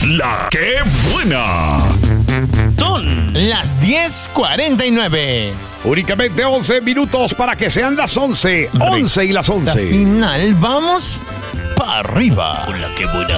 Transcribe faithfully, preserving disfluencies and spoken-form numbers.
La que buena. Son las diez cuarenta y nueve. Únicamente once minutos para que sean las once. once y las once. Al final vamos para arriba. Con la que buena.